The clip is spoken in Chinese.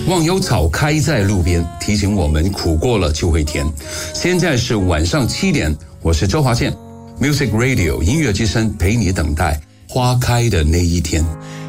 忘忧草开在路边，提醒我们苦过了就会甜。现在是晚上7点，我是周华健， Music Radio 音乐之声陪你等待花开的那一天。